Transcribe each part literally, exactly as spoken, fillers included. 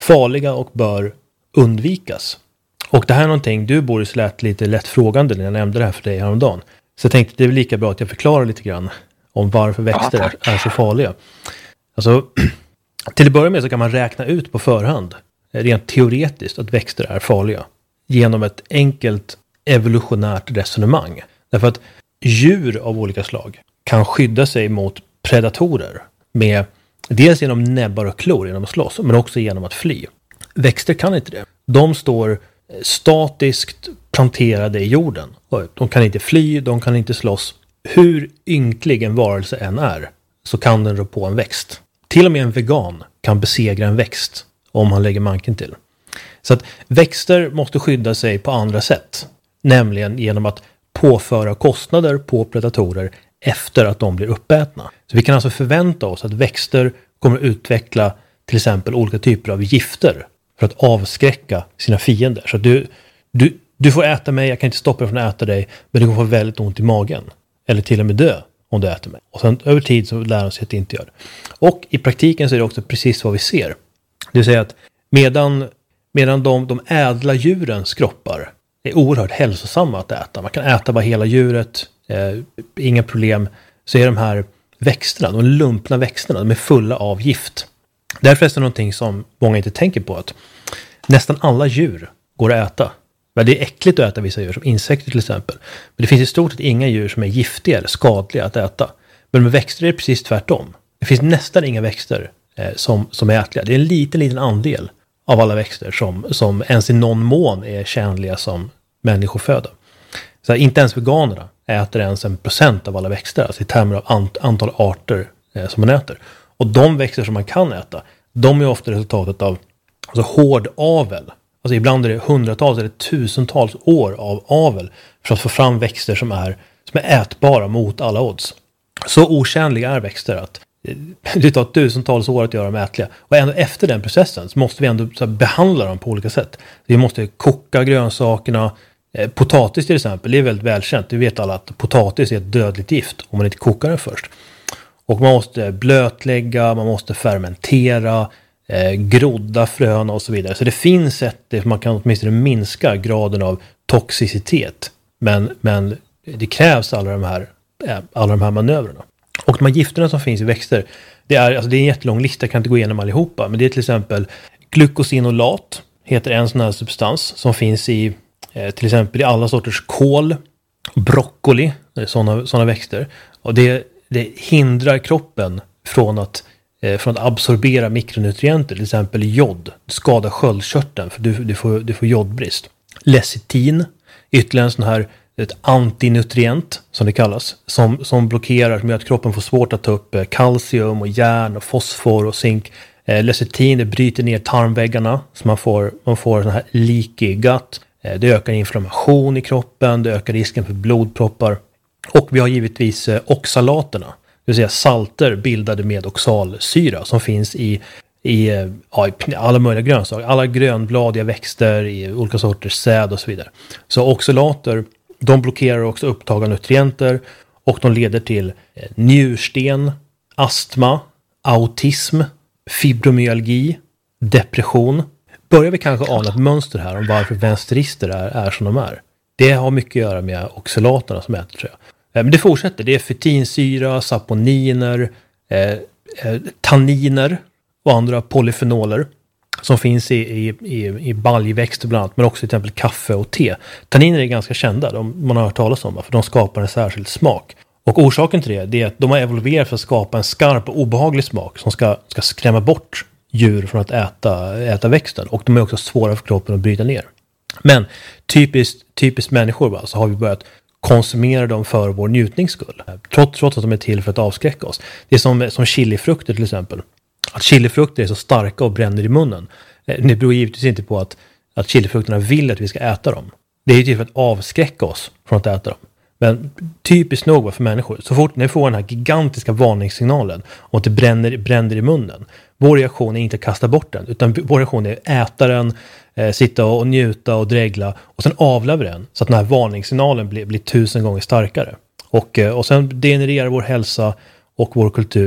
farliga och bör undvikas. Och det här är någonting, du Boris lät lite lätt frågande när jag nämnde det här för dig häromdagen. Så jag tänkte det är väl lika bra att jag förklarar lite grann om varför växter ja, är, är så farliga. Alltså, till att börja med så kan man räkna ut på förhand, rent teoretiskt, att växter är farliga. Genom ett enkelt evolutionärt resonemang. Därför att djur av olika slag kan skydda sig mot predatorer med dels genom näbbar och klor genom att slåss, men också genom att fly. Växter kan inte det. De står statiskt planterade i jorden. De kan inte fly, de kan inte slåss. Hur ynklig en varelse än är så kan den rå på en växt. Till och med en vegan kan besegra en växt om han lägger manken till. Så att växter måste skydda sig på andra sätt. Nämligen genom att påföra kostnader på predatorer efter att de blir uppätna. Så vi kan alltså förvänta oss att växter kommer att utveckla till exempel olika typer av gifter för att avskräcka sina fiender. Så att du, du, du får äta mig, jag kan inte stoppa dig från att äta dig, men du kommer få väldigt ont i magen. Eller till och med dö om du äter mig. Och sen över tid så lär de sig att det inte gör det. Och i praktiken så är det också precis vad vi ser. Det vill säga att medan, medan de, de ädla djurens kroppar är oerhört hälsosamma att äta. Man kan äta bara hela djuret, eh, inga problem. Så är de här växterna, de lumpna växterna, de är fulla av gift. Därför är det någonting som många inte tänker på, att nästan alla djur går att äta. Men det är äckligt att äta vissa djur, som insekter till exempel. Men det finns i stort sett inga djur som är giftiga eller skadliga att äta. Men med växter är det precis tvärtom. Det finns nästan inga växter eh, som, som är ätliga. Det är en liten, liten andel av alla växter som, som ens i någon mån är tjänliga som människoföda. Så här, inte ens veganerna äter ens en procent av alla växter, alltså i termer av ant, antal arter eh, som man äter. Och de växter som man kan äta, de är ofta resultatet av alltså, hård avel. Alltså ibland är det hundratals eller tusentals år av avel för att få fram växter som är, som är ätbara mot alla odds. Så otjänliga är växter att det tar tusentals år att göra dem ätliga. Och ändå efter den processen så måste vi ändå så här, behandla dem på olika sätt. Vi måste koka grönsakerna. Eh, potatis till exempel, det är väldigt välkänt. Vi vet alla att potatis är ett dödligt gift om man inte kokar den först. Och man måste blötlägga, man måste fermentera, eh, grodda frön och så vidare. Så det finns sätt där man kan åtminstone minska graden av toxicitet. Men, men det krävs alla de här, eh, alla de här manövrarna. Och de här gifterna som finns i växter, det är, alltså det är en jättelång lista, jag kan inte gå igenom allihopa. Men det är till exempel glukosinolat, heter en sån här substans som finns i eh, till exempel i alla sorters kål, broccoli, sådana, sådana växter. Och det, det hindrar kroppen från att, eh, från att absorbera mikronutrienter, till exempel jod. Det skadar sköldkörteln för du, du, får, du får jodbrist. Lecitin, ytterligare en sån här ett antinutrient som det kallas, som, som blockerar, som gör att kroppen får svårt att ta upp kalcium och järn och fosfor och zink. Eh, lecitin, det bryter ner tarmväggarna så man får, man får sån här leaky gut. Eh, det ökar inflammation i kroppen, det ökar risken för blodproppar. Och vi har givetvis eh, oxalaterna, det vill säga salter bildade med oxalsyra som finns i, i, eh, ja, i alla möjliga grönsaker, alla grönbladiga växter, i olika sorters säd och så vidare. Så oxalater, de blockerar också upptag av nutrienter och de leder till njursten, astma, autism, fibromyalgi, depression. Börjar vi kanske ana ett mönster här om varför vänsterister är, är som de är. Det har mycket att göra med oxalaterna som äter, tror jag. Men det fortsätter. Det är fetinsyra, saponiner, eh, eh, tanniner och andra polyfenoler som finns i, i, i, i baljväxter bland annat, men också till exempel kaffe och te. Tanniner är ganska kända, de, man har hört talas om, för de skapar en särskild smak. Och orsaken till det, det är att de har evolverat för att skapa en skarp och obehaglig smak som ska, ska skrämma bort djur från att äta, äta växten. Och de är också svåra för kroppen att bryta ner. Men typiskt, typiskt människor va, så har vi börjat konsumera dem för vår njutnings skull. Trots, trots att de är till för att avskräcka oss. Det är som, som chilifrukter till exempel. Att chilifrukter är så starka och bränner i munnen. Det beror givetvis inte på att, att chilifrukterna vill att vi ska äta dem. Det är ju till för att avskräcka oss från att äta dem. Men typiskt nog för människor, så fort ni får den här gigantiska varningssignalen om att det bränner, bränner i munnen, vår reaktion är inte att kasta bort den, utan vår reaktion är att äta den, eh, sitta och njuta och dregla och sen avlöva den så att den här varningssignalen blir, blir tusen gånger starkare. Och, eh, och sen degenererar vår hälsa och vår kultur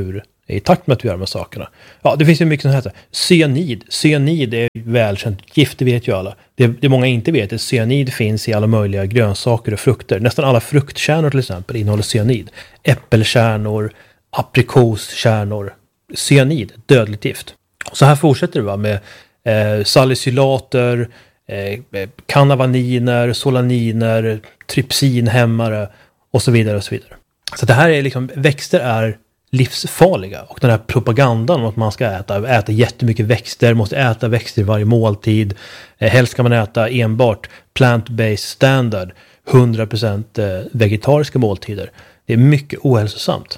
i takt med att vi gör de här sakerna. Ja, det finns ju mycket som heter cyanid. Cyanid är välkänt gift, det vet ju alla. Det, det många inte vet är att cyanid finns i alla möjliga grönsaker och frukter. Nästan alla fruktkärnor till exempel innehåller cyanid. Äppelkärnor, aprikoskärnor. Cyanid, dödligt gift. Så här fortsätter det va, med eh, salicylater, eh, kannavaniner, solaniner, trypsinhämmare och så vidare och så vidare. Så det här är liksom, växter är livsfarliga. Och den här propagandan om att man ska äta, äta jättemycket växter, måste äta växter i varje måltid. Eh, helst ska man äta enbart plant-based standard, hundra procent eh, vegetariska måltider. Det är mycket ohälsosamt.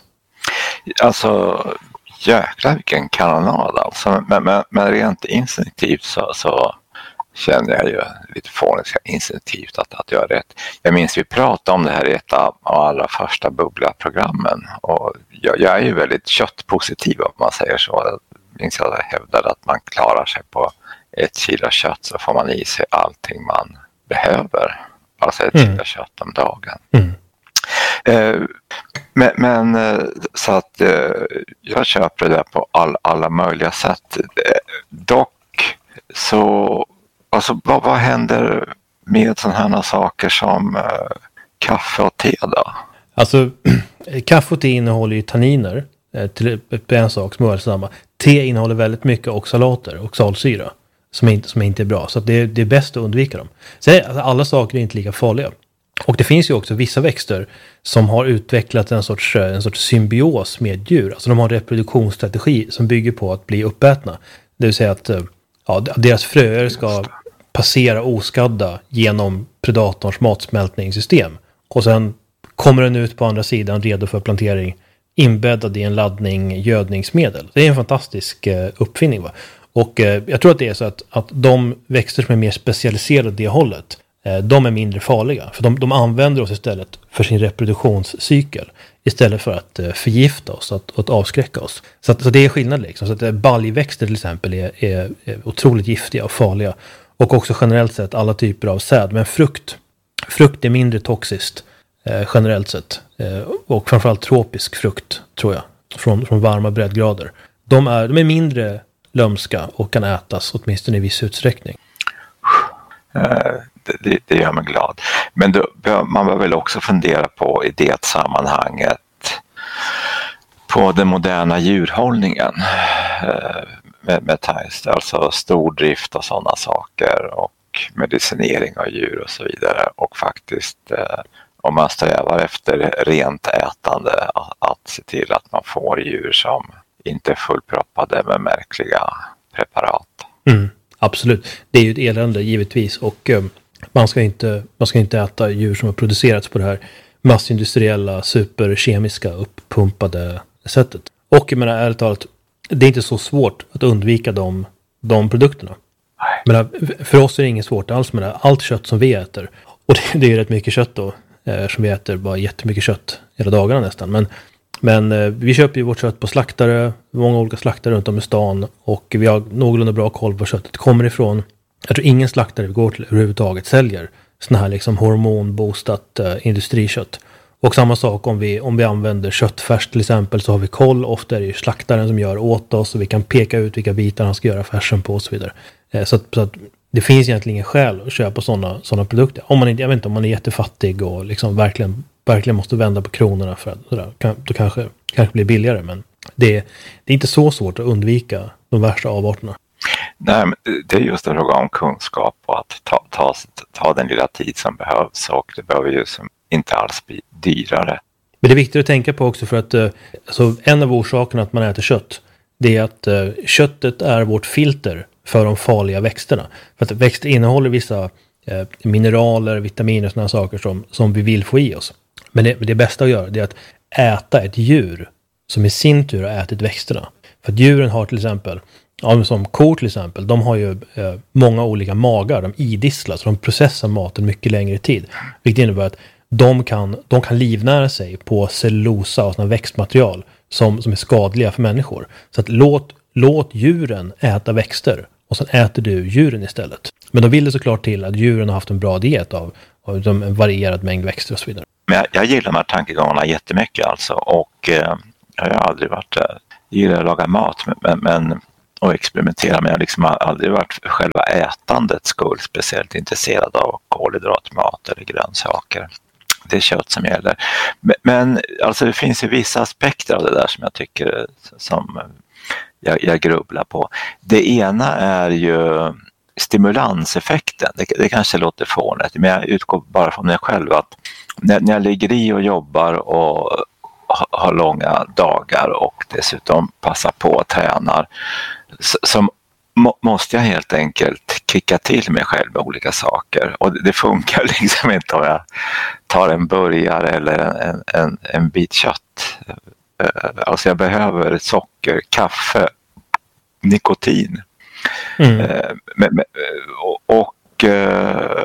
Alltså, jäklar vilken kanonad alltså. Men, men, men rent instinktivt så, så känner jag ju lite fånigt instinktivt att, att göra rätt. Jag minns vi pratade om det här i ett av allra första bubbla-programmen. Och jag, jag är ju väldigt köttpositiv om man säger så. Jag minns att jag hävdade att man klarar sig på ett kilo kött så får man i sig allting man behöver. Alltså ett mm. kilo kött om dagen. Mm. Eh, men, men så att eh, jag köper det på all, alla möjliga sätt. Eh, dock så alltså, vad, vad händer med sådana här saker som eh, kaffe och te då? Alltså kaffe och te innehåller ju tanniner eh, till en sak som är samma. Te innehåller väldigt mycket oxalater, oxalsyra som inte, som inte är bra. Så att det, det är bäst att undvika dem. Så alltså, alla saker är inte lika farliga. Och det finns ju också vissa växter som har utvecklat en sorts, en sorts symbios med djur. Alltså de har en reproduktionsstrategi som bygger på att bli uppätna. Det vill säga att ja, deras fröer ska passera oskadda genom predatorns matsmältningssystem. Och sen kommer den ut på andra sidan redo för plantering, inbäddad i en laddning gödningsmedel. Det är en fantastisk uppfinning va. Och eh, jag tror att det är så att, att de växter som är mer specialiserade det hållet, de är mindre farliga. För de, de använder oss istället för sin reproduktionscykel. Istället för att förgifta oss och att, att avskräcka oss. Så, att, så det är skillnad liksom. Så att baljväxter till exempel är, är, är otroligt giftiga och farliga. Och också generellt sett alla typer av säd. Men frukt, frukt är mindre toxiskt eh, generellt sett. Eh, och framförallt tropisk frukt tror jag. Från, från varma breddgrader. De är, de är mindre lömska och kan ätas åtminstone i viss utsträckning. Uh. Det, det gör mig glad. Men då, man bör väl också fundera på i det sammanhanget på den moderna djurhållningen med, med tajst, alltså stordrift och sådana saker och medicinering av djur och så vidare. Och faktiskt om man strävar efter rent ätande att, att se till att man får djur som inte är fullproppade med märkliga preparat. Mm, absolut. Det är ju ett elände givetvis och um... Man ska, inte, man ska inte äta djur som har producerats på det här massindustriella, superkemiska, uppumpade sättet. Och jag menar, ärligt talat, det är inte så svårt att undvika de, de produkterna. Men för oss är det inget svårt alls med det. Allt kött som vi äter, och det, det är ju rätt mycket kött då, eh, som vi äter, bara jättemycket kött hela dagarna nästan. Men, men eh, vi köper ju vårt kött på slaktare, många olika slaktare runt om i stan, och vi har någorlunda bra koll på var köttet kommer ifrån. Jag tror ingen slaktare vi går till överhuvudtaget säljer såna här liksom hormonboostat uh, industrikött. Och samma sak om vi, om vi använder köttfärs till exempel, så har vi koll. Ofta är det ju slaktaren som gör åt oss och vi kan peka ut vilka bitar han ska göra färsen på och så vidare. Eh, så, att, så att det finns egentligen ingen skäl att köpa sådana såna produkter. Om man inte, jag vet inte, om man är jättefattig och liksom verkligen, verkligen måste vända på kronorna för att sådär, kan, då kanske, kanske blir billigare. Men det, det är inte så svårt att undvika de värsta avarterna. Nej, men det är just en fråga om kunskap och att ta, ta, ta den lilla tid som behövs, och det behöver ju som inte alls bli dyrare. Men det är viktigt att tänka på också, för att alltså, en av orsakerna att man äter kött, det är att uh, köttet är vårt filter för de farliga växterna. För att växter innehåller vissa uh, mineraler, vitaminer och sådana saker som, som vi vill få i oss. Men det, det bästa att göra, det är att äta ett djur som i sin tur har ätit växterna. För att djuren har till exempel, ja, som kor till exempel, de har ju eh, många olika magar, de idisslar, så de processar maten mycket längre tid. Vilket innebär att de kan, de kan livnära sig på cellulosa och sådana växtmaterial som, som är skadliga för människor. Så att låt, låt djuren äta växter och sen äter du djuren istället. Men då vill det såklart till att djuren har haft en bra diet av, av en varierad mängd växter och så vidare. Men jag, jag gillar de här tankegångarna jättemycket alltså, och eh, jag har aldrig varit eh, gillar att laga mat men, men, och experimentera, men jag har liksom aldrig varit för själva ätandets skull speciellt intresserad av kolhydratmat eller grönsaker. Det är kött som gäller. Men, men alltså det finns ju vissa aspekter av det där som jag tycker som jag, jag grubblar på. Det ena är ju stimulanseffekten. Det, det kanske låter fånigt, men jag utgår bara från mig själv att när, när jag ligger i och jobbar och ha, har långa dagar och dessutom passar på att träna så, så må, måste jag helt enkelt kicka till mig själv med olika saker. Och det, det funkar liksom inte om jag tar en burgare eller en, en, en bit kött. Alltså jag behöver socker, kaffe, nikotin. Mm. Men, men, och och äh,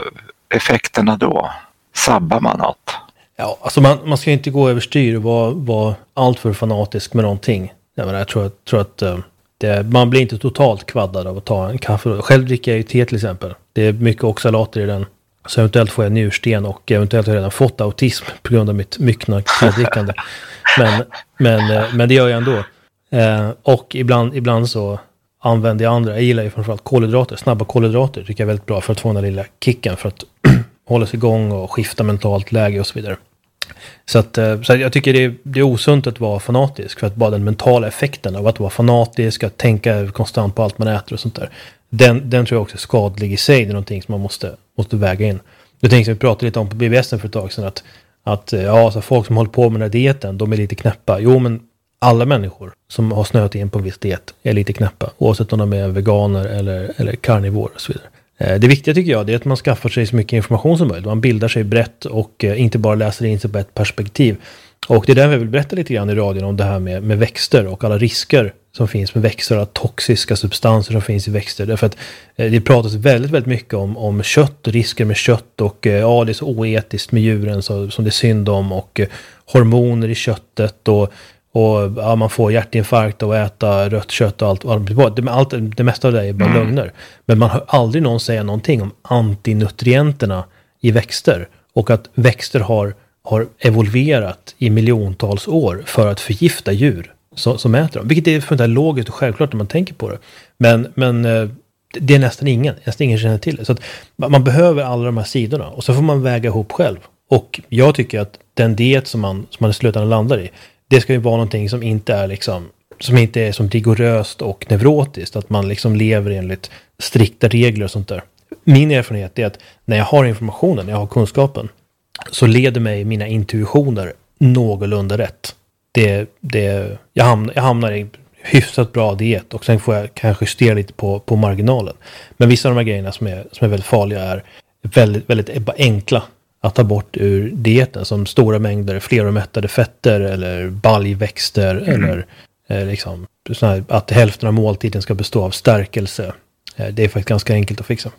effekterna då? Sabbar man något? Ja, alltså man, man ska inte gå överstyr och vara, vara allt för fanatisk med någonting. Jag, menar, jag tror, tror att det, man blir inte totalt kvaddad av att ta en kaffe. Själv dricker jag ju te till exempel. Det är mycket oxalater i den. Så eventuellt får jag njursten och eventuellt har jag redan fått autism på grund av mitt myckna drickande. Men, men, men det gör jag ändå. Eh, och ibland, ibland så använder jag andra. Jag gillar ju framförallt kolhydrater. Snabba kolhydrater tycker jag är väldigt bra för att få den lilla kicken. För att hålla sig igång och skifta mentalt läge och så vidare. Så, att, så jag tycker det är, det är osunt att vara fanatisk. För att bara den mentala effekten av att vara fanatisk, att tänka konstant på allt man äter och sånt där. Den, den tror jag också är skadlig i sig. Det är någonting som man måste, måste väga in. Det tänkte vi pratade lite om på B B S för ett tag sedan. Att, att ja, så folk som håller på med den här dieten, de är lite knäppa. Jo, men alla människor som har snöat in på en viss diet är lite knäppa. Oavsett om de är veganer eller, eller karnivor och så vidare. Det viktiga tycker jag är att man skaffar sig så mycket information som möjligt. Man bildar sig brett och inte bara läser in sig på ett perspektiv. Och det är där vi vill berätta lite grann i radion om det här med, med växter och alla risker som finns med växter och toxiska substanser som finns i växter. Därför att det pratas väldigt, väldigt mycket om, om kött och risker med kött och ja, det är så oetiskt med djuren så, som det är synd om och hormoner i köttet och Och ja, man får hjärtinfarkt och äta rött kött och allt. Det, allt, det mesta av det är bara mm. lögner. Men man hör aldrig någon säga någonting om antinutrienterna i växter. Och att växter har, har evolverat i miljontals år för att förgifta djur som, som äter dem. Vilket är för det logiskt och självklart när man tänker på det. Men, men det är nästan ingen. Nästan ingen känner till det. Så att man behöver alla de här sidorna. Och så får man väga ihop själv. Och jag tycker att den diet som man, som man i slutändan landar i, det ska ju vara någonting som inte är liksom, som inte är som rigoröst och neurotiskt. Att man liksom lever enligt strikta regler och sånt där. Min erfarenhet är att när jag har informationen, när jag har kunskapen, så leder mig mina intuitioner någorlunda rätt. Det, det, jag, hamnar, jag hamnar i hyfsat bra diet och sen får jag kanske justera lite på, på marginalen. Men vissa av de här grejerna som är, som är väldigt farliga är väldigt, väldigt enkla att ta bort ur dieten, som stora mängder fleromättade fetter eller baljväxter mm. eller eh, liksom, här, att hälften av måltiden ska bestå av stärkelse. Eh, det är faktiskt ganska enkelt att fixa.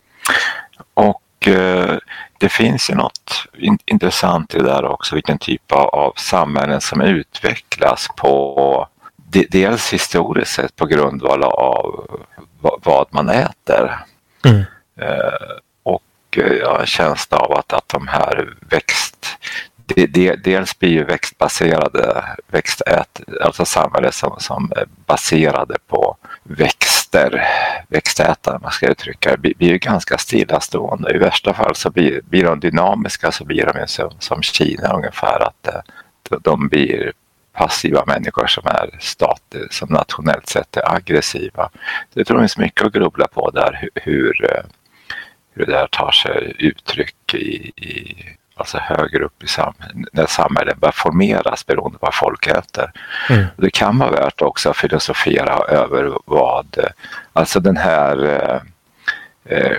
Och eh, det finns ju något in- intressant i det där också, vilken typ av, av samhällen som utvecklas på de, dels historiskt sett på grundval av v- vad man äter. Mm. Eh, Jag har en känsla av att, att de här växt, de, de, dels blir ju växtbaserade växtät, alltså samhällen som, som är baserade på växter, växtätare man ska uttrycka, blir, blir ju ganska stillastående. I värsta fall så blir, blir de dynamiska, så blir de som, som Kina ungefär, att de blir passiva människor som är stat, som nationellt sett är aggressiva. Det tror jag finns mycket att grubbla på där, hur, hur hur det där tar sig uttryck i, i alltså högre upp i samhället, när samhället börjar formeras beroende på vad folk äter. Mm. Det kan vara värt också att filosofera över vad, alltså den här eh,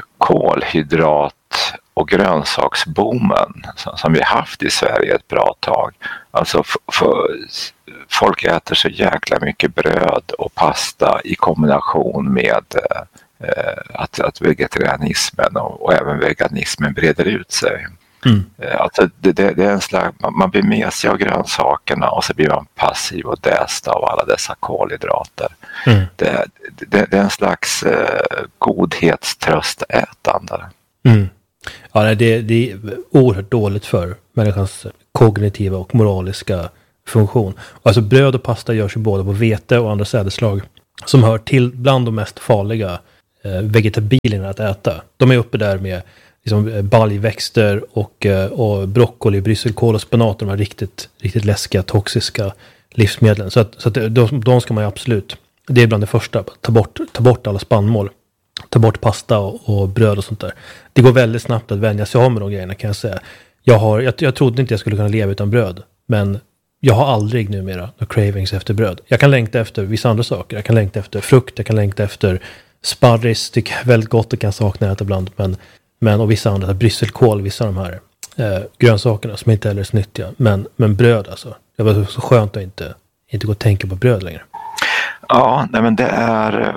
kolhydrat och grönsaksboomen som, som vi haft i Sverige ett bra tag. Alltså f- för, folk äter så jäkla mycket bröd och pasta i kombination med eh, Att, att vegetarianismen och, och även veganismen breder ut sig. Mm. Alltså det, det, det är en slags, man blir med sig av grönsakerna och så blir man passiv och däst av alla dessa kolhydrater. Mm. Det, det, det är en slags eh, godhetströstätande. Mm. Ja, det, det är oerhört dåligt för människans kognitiva och moraliska funktion. Och alltså bröd och pasta görs ju både på vete och andra sädesslag som hör till bland de mest farliga eh, vegetabilierna att äta. De är uppe där med liksom, baljväxter och, eh, och broccoli, brysselkål och spenat, de här riktigt, riktigt läskiga, toxiska livsmedlen. Så, att, så att de, de ska man ju absolut, det är bland det första, ta bort, ta bort alla spannmål. Ta bort pasta och, och bröd och sånt där. Det går väldigt snabbt att vänja sig av med de grejerna, kan jag säga. Jag, har, jag, jag trodde inte jag skulle kunna leva utan bröd. Men jag har aldrig numera några cravings efter bröd. Jag kan längta efter vissa andra saker. Jag kan längta efter frukt. Jag kan längta efter sparris. Tycker jag är väldigt gott och kan sakna äta ibland. Men, men och vissa andra, brysselkål, vissa av de här eh, grönsakerna som inte heller är så nyttiga. Men, men bröd alltså. Det var så skönt att inte, inte gå och tänka på bröd längre. Ja, nej men det är...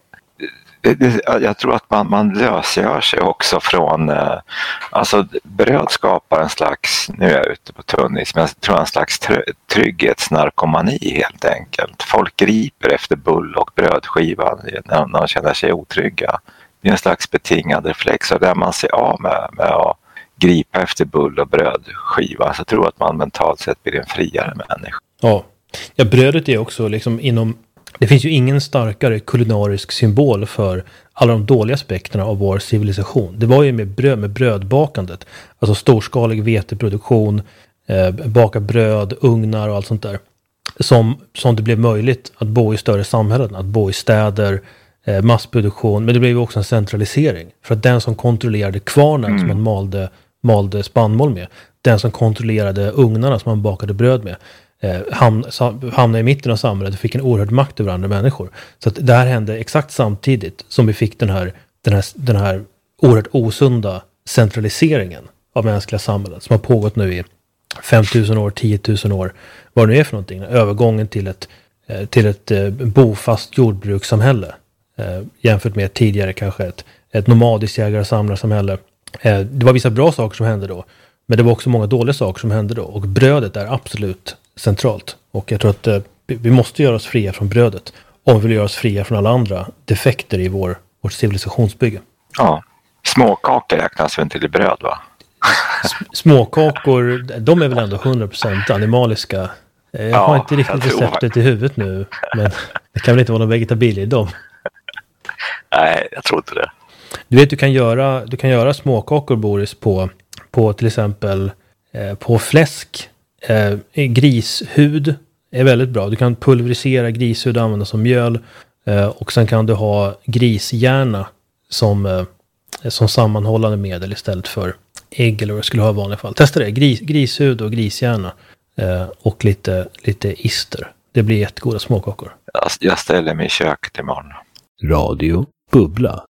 Det, det, jag tror att man, man lösgör sig också från, eh, alltså bröd skapar en slags, nu är jag ute på tunnis, men jag tror en slags trygghetsnarkomani helt enkelt. Folk griper efter bull och brödskiva när, när de känner sig otrygga. Det är en slags betingad reflex och där man ser av med, med att gripa efter bull och brödskiva. Så jag tror att man mentalt sett blir en friare människa. Ja, ja brödet är också liksom inom... Det finns ju ingen starkare kulinarisk symbol för alla de dåliga aspekterna av vår civilisation. Det var ju med, bröd, med brödbakandet. Alltså storskalig veteproduktion, eh, baka bröd, ugnar och allt sånt där. Som, som det blev möjligt att bo i större samhällen, att bo i städer, eh, massproduktion. Men det blev ju också en centralisering. För att den som kontrollerade kvarnen mm. som man malde, malde spannmål med, den som kontrollerade ugnarna som man bakade bröd med, Eh, hamn, hamnade i mitten av samhället och fick en oerhörd makt över andra människor. Så att det här hände exakt samtidigt som vi fick den här, den här, den här oerhört osunda centraliseringen av mänskliga samhället som har pågått nu i fem tusen år, tio tusen år, vad det nu är för någonting. Övergången till ett, eh, till ett eh, bofast jordbrukssamhälle eh, jämfört med tidigare kanske ett, ett nomadiskt jägare- och samlarsamhälle. Eh, det var vissa bra saker som hände då, men det var också många dåliga saker som hände då. Och brödet är absolut centralt. Och jag tror att eh, vi måste göra oss fria från brödet om vi vill göra oss fria från alla andra defekter i vår, vårt civilisationsbygge. Ja, småkakor räknas väl till bröd, va? Småkakor, de är väl ändå hundra procent animaliska. Jag ja, har inte riktigt receptet i huvudet nu, men det kan väl inte vara någon vegetabilier i dem. Nej, jag tror inte det. Du vet, du kan göra, du kan göra småkakor, Boris, på, på till exempel eh, på fläsk. Eh, grishud är väldigt bra. Du kan pulverisera grishud och använda som mjöl. Eh, och sen kan du ha grishjärna som, eh, som sammanhållande medel istället för ägg eller vad det skulle ha i vanliga fall. Testa det. Gris, grishud och grishjärna. Eh, och lite, lite ister. Det blir jättegoda småkakor. Jag ställer mig i köket imorgon. Radio Bubbla.